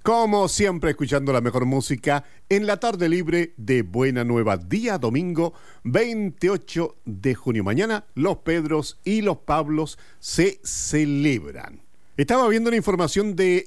Como siempre, escuchando la mejor música en la tarde libre de Buena Nueva, día domingo 28 de junio. Mañana los Pedros y los Pablos se celebran. Estaba viendo una información de